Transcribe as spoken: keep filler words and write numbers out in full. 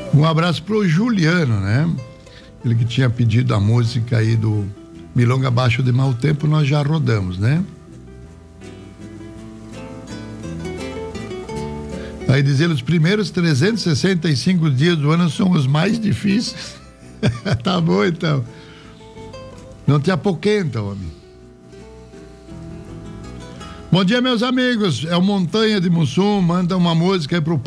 Um abraço pro Juliano, né? Ele que tinha pedido a música aí do Milonga Abaixo de Mau Tempo, nós já rodamos, né? Aí diz ele, os primeiros trezentos e sessenta e cinco dias do ano são os mais difíceis. Tá bom, então. Não te apoquenta, homem. Bom dia, meus amigos. É o Montanha de Mussum. Manda uma música aí pro